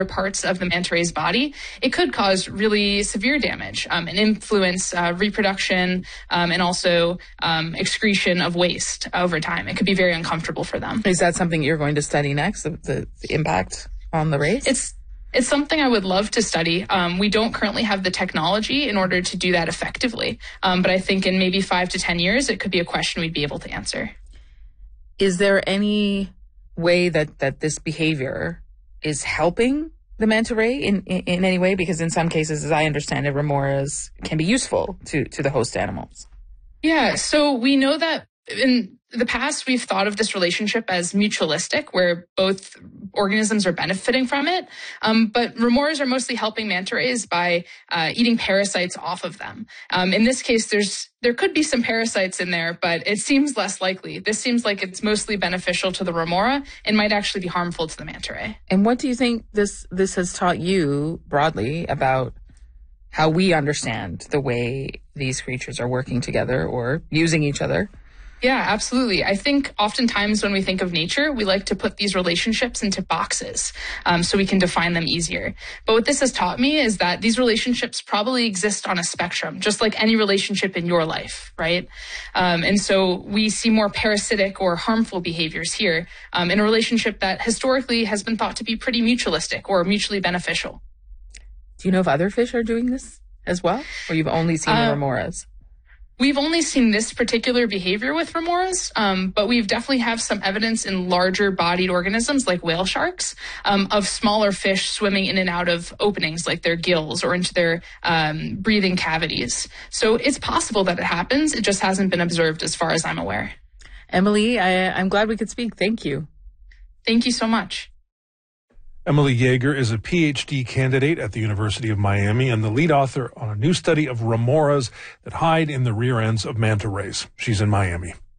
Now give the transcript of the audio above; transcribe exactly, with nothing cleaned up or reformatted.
parts of the manta ray's body, it could cause really severe damage um, and influence uh, reproduction um, and also um, excretion of waste over time. It could be very uncomfortable for them. Is that something you're going to study next, the, the, the impact on the rays? It's It's something I would love to study. Um, we don't currently have the technology in order to do that effectively. Um, but I think in maybe five to ten years, it could be a question we'd be able to answer. Is there any way that, that this behavior is helping the manta ray in, in, in any way? Because in some cases, as I understand it, remoras can be useful to, to the host animals. Yeah, so we know that in the past, we've thought of this relationship as mutualistic, where both organisms are benefiting from it. Um, but remoras are mostly helping manta rays by uh, eating parasites off of them. Um, in this case, there's there could be some parasites in there, but it seems less likely. This seems like it's mostly beneficial to the remora and might actually be harmful to the manta ray. And what do you think this this has taught you broadly about how we understand the way these creatures are working together or using each other? Yeah, absolutely. I think oftentimes when we think of nature, we like to put these relationships into boxes um, so we can define them easier. But what this has taught me is that these relationships probably exist on a spectrum, just like any relationship in your life, right? Um, and so we see more parasitic or harmful behaviors here um, in a relationship that historically has been thought to be pretty mutualistic or mutually beneficial. Do you know if other fish are doing this as well? Or you've only seen uh, the remoras? We've only seen this particular behavior with remoras, um, but we've definitely have some evidence in larger bodied organisms like whale sharks um, of smaller fish swimming in and out of openings like their gills or into their um, breathing cavities. So it's possible that it happens. It just hasn't been observed as far as I'm aware. Emily, I, I'm glad we could speak. Thank you. Thank you so much. Emily Yeager is a P H D candidate at the University of Miami and the lead author on a new study of remoras that hide in the rear ends of manta rays. She's in Miami.